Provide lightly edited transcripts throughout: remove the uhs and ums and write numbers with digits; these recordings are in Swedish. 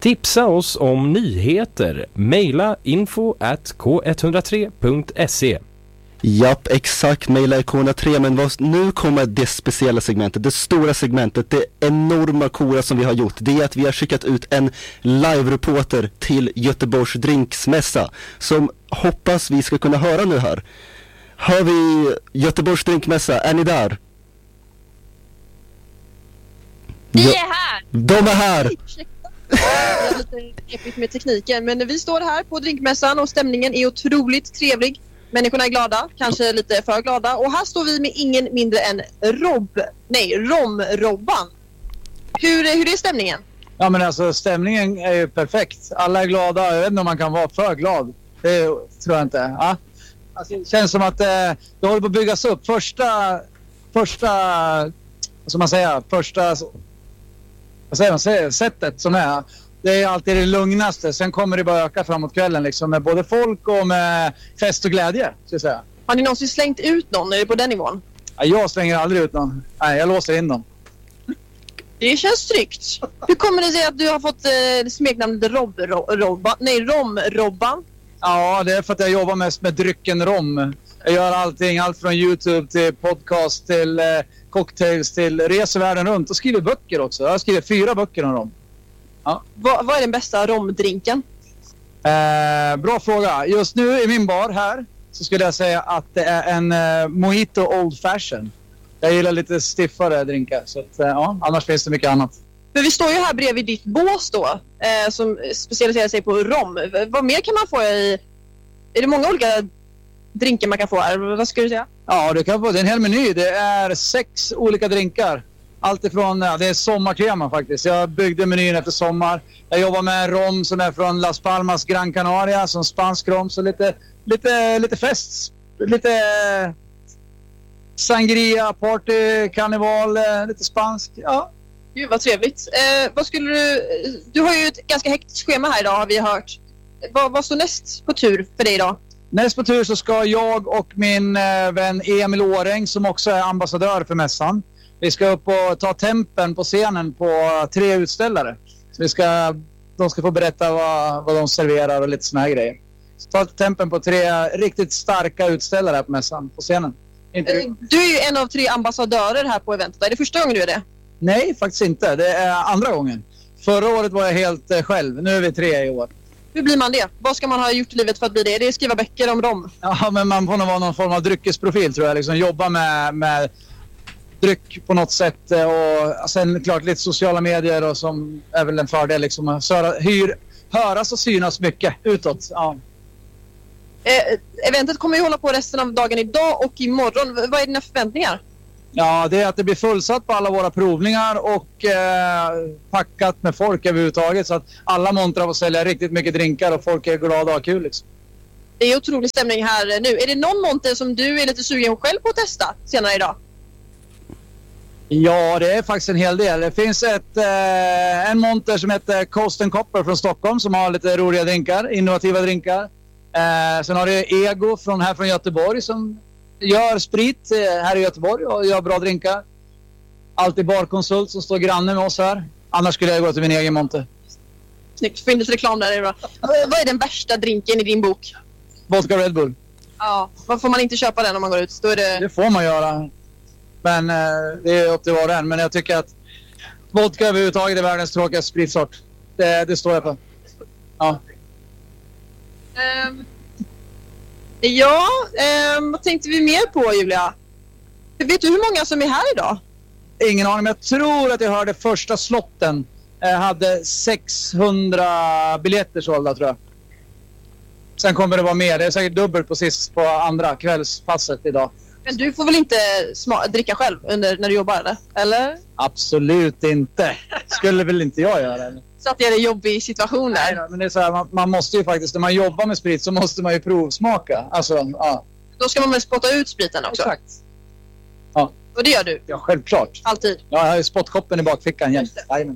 Tipsa oss om nyheter. Maila info@k103.se. Japp, exakt, mejla K103. Men nu kommer det speciella segmentet, det stora segmentet, det enorma coola som vi har gjort. Det är att vi har skickat ut en live-reporter till Göteborgs drinksmässa som hoppas vi ska kunna höra nu här. Hör vi Göteborgs drinkmässa? Är ni där? Vi är här! De är här! Det är lite knepigt med tekniken, men vi står här på drinkmässan och stämningen är otroligt trevlig. Människorna är glada, kanske lite för glada. Och här står vi med ingen mindre än Rom-Robban. Hur är stämningen? Ja, men alltså stämningen är ju perfekt. Alla är glada. Jag vet inte om man kan vara för glad. Det tror jag inte. Ja. Alltså, det känns som att det håller på att byggas upp. Första sättet som är. Det är alltid det lugnaste. Sen kommer det bara öka framåt kvällen liksom, med både folk och med fest och glädje, ska jag säga. Har ni någonsin slängt ut någon? Är det på den nivån? Ja, jag slänger aldrig ut någon. Nej, jag låser in dem. Det känns tryggt. Hur kommer det sig att du har fått smeknamnet Rom-Robban? Ja, det är för att jag jobbar mest med drycken rom. Jag gör allting, allt från YouTube till podcast till cocktails till reser världen runt och skriver böcker också. Jag har skrivit 4 böcker om rom. Ja. Vad är den bästa romdrinken? Bra fråga. Just nu i min bar här så skulle jag säga att det är en mojito old fashion. Jag gillar lite stiffare drinkar, så att, ja, annars finns det mycket annat. Men vi står ju här bredvid ditt bås då, som specialiserar sig på rom. Vad mer kan man få i? Är det många olika drinkar man kan få här? Vad skulle du säga? Ja, det är en hel meny. Det är 6 olika drinkar. Allt ifrån, det är sommartema faktiskt. Jag byggde menyn efter sommar. Jag jobbar med rom som är från Las Palmas, Gran Canaria, som spansk rom. Så lite fest. Lite sangria, party, karneval, lite spansk. Ja. Gud, vad trevligt. Vad skulle du har ju ett ganska hektiskt schema här idag, har vi hört. Vad står näst på tur för dig idag? Näst på tur så ska jag och min vän Emil Åring, som också är ambassadör för mässan. Vi ska upp och ta tempen på scenen på 3 utställare. Så de ska få berätta vad de serverar och lite såna här grejer. Så ta tempen på 3 riktigt starka utställare här på mässan, på scenen. Du är ju en av 3 ambassadörer här på eventet. Är det första gången du är det? Nej, faktiskt inte. Det är andra gången. Förra året var jag helt själv. Nu är vi 3 i år. Hur blir man det? Vad ska man ha gjort i livet för att bli det? Det är skriva böcker om rom. Ja, men man får nog vara någon form av dryckesprofil, tror jag. Liksom jobba med dryck på något sätt. Och sen klart lite sociala medier och som är väl en fördel. Liksom, höras och synas mycket utåt. Ja. Eventet kommer ju hålla på resten av dagen idag och imorgon. Vad är dina förväntningar? Ja, det är att det blir fullsatt på alla våra provningar och packat med folk överhuvudtaget, så att alla montrar får sälja riktigt mycket drinkar och folk är glada och har kul liksom. Det är otrolig stämning här nu. Är det någon monter som du är lite sugen själv på att testa senare idag? Ja, det är faktiskt en hel del. Det finns en monter som heter Coast & Copper från Stockholm som har lite roliga drinkar, innovativa drinkar. Sen har det Ego från Göteborg som gör sprit här i Göteborg och gör bra drinkar. Alltid barkonsult som står granne med oss här. Annars skulle jag gå till min egen monter. Snyggt, få in lite reklam där. Är bra. Vad är den värsta drinken i din bok? Vodka Red Bull. Ja, varför får man inte köpa den om man går ut? Då är det... Det får man göra. Men det är upp till var och en. Men jag tycker att vodka överhuvudtaget är världens tråkigaste spritsort. Det står jag på. Ja. Vad tänkte vi mer på, Julia? Vet du hur många som är här idag? Ingen aning, men jag tror att jag hörde första slotten hade 600 biljetter sålda, tror jag. Sen kommer det vara mer. Det är säkert dubbelt på andra kvällspasset idag. Men du får väl inte dricka själv när du jobbar, eller? Absolut inte. Skulle väl inte jag göra, eller? Så att det är en jobbig situation där. Nej, men det är så här, man måste ju faktiskt, när man jobbar med sprit så måste man ju provsmaka. Alltså, ja. Då ska man väl spotta ut spriten också? Exakt. Ja. Och det gör du? Ja, självklart. Alltid? Ja, jag har ju spottkoppen i bakfickan jämt.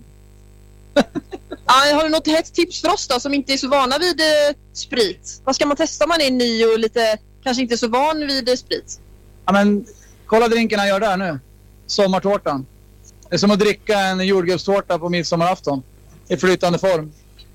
Har du något hett tips för oss då, som inte är så vana vid sprit? Vad ska man testa om man är ny och lite, kanske inte så van vid sprit? Ja, men kolla drinken jag gör där nu. Sommartårtan. Det är som att dricka en jordgubbstårta på midsommarafton. I flytande form.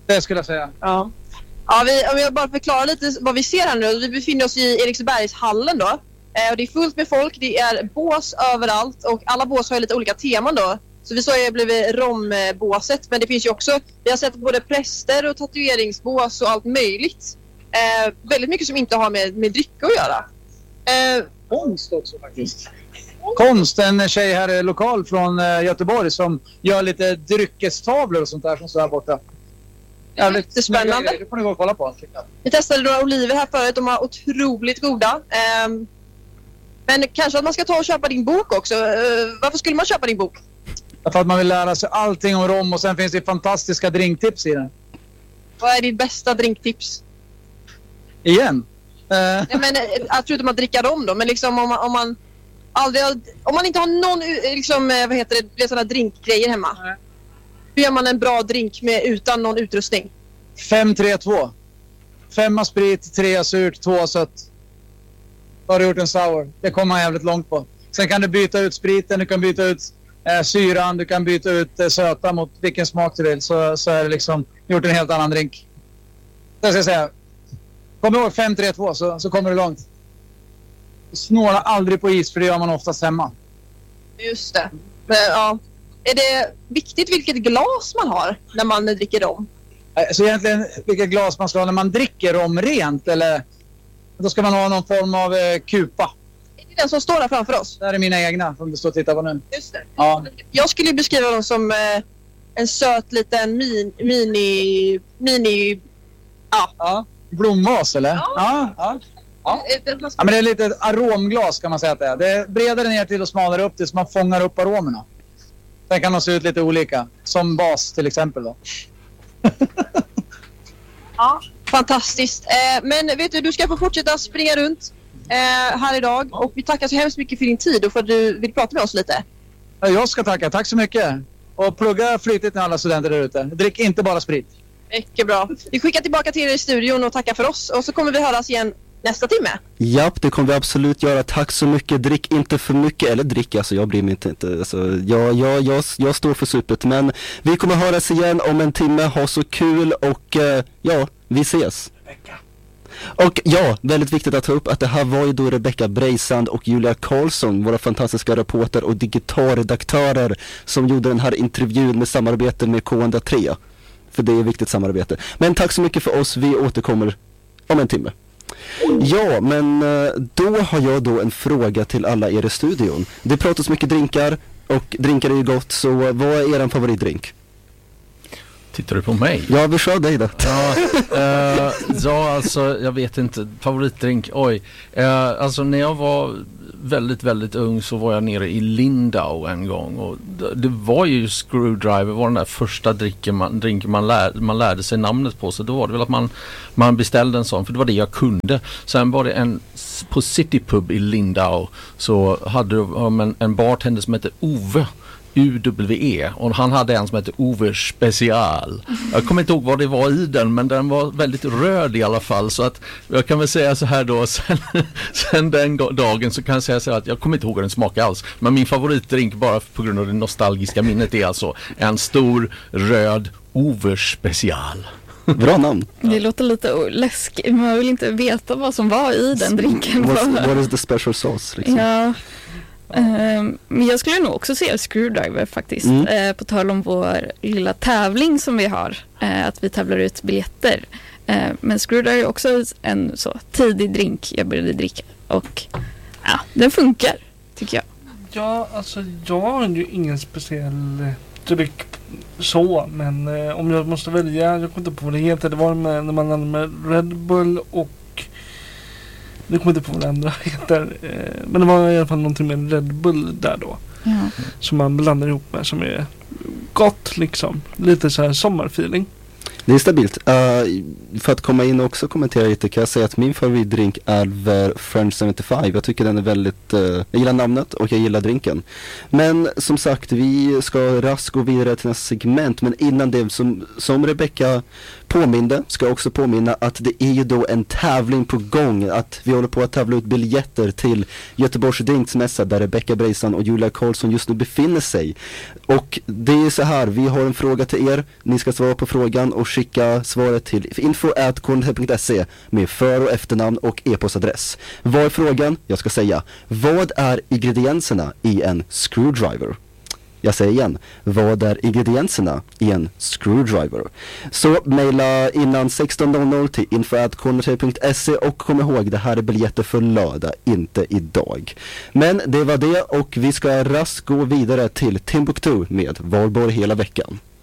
Det skulle jag säga. Ja. Ja, om jag bara förklarar lite vad vi ser här nu. Vi befinner oss i Eriksbergshallen då. Och det är fullt med folk, det är bås överallt och alla bås har lite olika teman då. Så vi såg ju blivit rombåset, men det finns ju också, vi har sett både präster och tatueringsbås och allt möjligt. Väldigt mycket som inte har med dricka att göra. Konst också faktiskt. Konst, en tjej här lokal från Göteborg som gör lite dryckestavlor och sånt där som står här borta. Jävligt spännande. Det får ni gå och kolla på. Vi testade några oliver här förut, de var otroligt goda. Men kanske att man ska ta och köpa din bok också. Varför skulle man köpa din bok? För att man vill lära sig allting om rom och sen finns det fantastiska drinktips i den. Vad är ditt bästa drinktips? Igen? Ja, men, förutom att dricka rom då, men liksom om man inte har någon liksom, vad heter det, sådana drinkgrejer hemma. Nej. Hur gör man en bra drink utan någon utrustning? 5-3-2. 5 sprit, 3 surt, 2 sött. Då har du gjort en sour. Det kommer man jävligt långt på. Sen kan du byta ut spriten, du kan byta ut syran, du kan byta ut söta mot vilken smak du vill. Så är det liksom gjort en helt annan drink. Så ska jag säga. Kom ihåg 5-3-2 så kommer du långt. Snåla aldrig på is för det gör man oftast hemma. Just det. Men, ja. Är det viktigt vilket glas man har när man dricker rom? Så egentligen vilket glas man ska ha när man dricker rom rent eller då ska man ha någon form av kupa. Är det den som står där framför oss? Det här är mina egna som du står och tittar på nu. Just det. Ja. Jag skulle beskriva dem som en söt liten mini Ja. Blomvas eller? Ja. Ja, men det är lite ett aromglas kan man säga att det är. Det är bredare ner till och smalare upp till så man fångar upp aromerna. Sen kan de se ut lite olika. Som bas till exempel då. Ja, fantastiskt. Men vet du ska få fortsätta springa runt här idag. Och vi tackar så hemskt mycket för din tid och för att du vill prata med oss lite. Jag ska tacka. Tack så mycket. Och plugga flitigt med alla studenter där ute. Drick inte bara sprit. Mycket bra. Vi skickar tillbaka till er i studion och tackar för oss. Och så kommer vi höras igen nästa timme. Japp, det kommer vi absolut göra. Tack så mycket. Drick inte för mycket. Eller drick, alltså jag bryr mig inte. Alltså, jag står för supet. Men vi kommer höras igen om en timme. Ha så kul och ja, vi ses. Och ja, väldigt viktigt att ta upp att det här var ju då Rebecca Breisand och Julia Karlsson, våra fantastiska reporter och digitalredaktörer som gjorde den här intervjun med samarbete med K103. För det är viktigt samarbete. Men tack så mycket för oss. Vi återkommer om en timme. Ja, men då har jag då en fråga till alla er i studion. Det pratas mycket drinkar och drinkar är ju gott, så vad är er favoritdrink? Tittar du på mig? Ja, vi kör dig då. Ja, alltså jag vet inte. Favoritdrink, oj. Alltså när jag var väldigt, väldigt ung så var jag nere i Lindau en gång. Och det var ju Screwdriver, var den där första drinken man lärde sig namnet på. Så då var det väl att man beställde en sån, för det var det jag kunde. Sen var det på City Pub i Lindau så hade de en bartender som hette Ove. UWE, och han hade en som hette Ove Special. Jag kommer inte ihåg vad det var i den, men den var väldigt röd i alla fall, så att jag kan väl säga så här då, sen den dagen så kan jag säga så här att jag kommer inte ihåg vad den smakar alls, men min favoritdrink bara på grund av det nostalgiska minnet är alltså en stor röd Ove Special. Bra namn. Det låter lite läskigt. Man vill inte veta vad som var i den drinken. What is the special sauce? Liksom? Ja. Men jag skulle nog också se Screwdriver faktiskt. På tal om vår lilla tävling som vi har. Att vi tävlar ut biljetter. Men Screwdriver är också en så tidig drink jag började dricka. Och ja, den funkar tycker jag. Ja, alltså jag har ju ingen speciell dryck så. Men om jag måste välja, jag kommer inte på vad det heter. Det var när man hade med Red Bull och det kommer inte på vad det andra heter. Men det var i alla fall någonting med Red Bull där då. Ja. Som man blandar ihop med, som är gott liksom. Lite så här sommarfeeling. Det är stabilt. För att komma in och också kommentera lite kan jag säga att min favoritdrink är French 75. Jag tycker den är väldigt... jag gillar namnet och jag gillar drinken. Men som sagt, vi ska raskt gå vidare till nästa segment. Men innan det, som Rebecca ska också påminna att det är ju då en tävling på gång, att vi håller på att tävla ut biljetter till Göteborgs Drinksmässa där Rebecca Breisan och Julia Karlsson just nu befinner sig. Och det är så här, vi har en fråga till er, ni ska svara på frågan och skicka svaret till info@kornhet.se med för- och efternamn och e-postadress. Vad är frågan? Jag ska säga, vad är ingredienserna i en screwdriver? Jag säger igen, vad är ingredienserna i en screwdriver? Så mejla innan 16:00 till info@kornhet.se och kom ihåg, det här är biljetter för lördag, inte idag. Men det var det, och vi ska raskt gå vidare till Timbuktu med Valborg hela veckan.